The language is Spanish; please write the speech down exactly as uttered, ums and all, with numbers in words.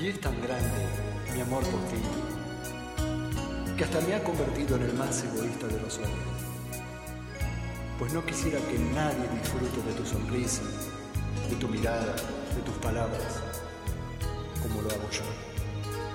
Y es tan grande mi amor por ti, que hasta me ha convertido en el más egoísta de los hombres. Pues no quisiera que nadie disfrute de tu sonrisa, de tu mirada, de tus palabras, como lo hago yo.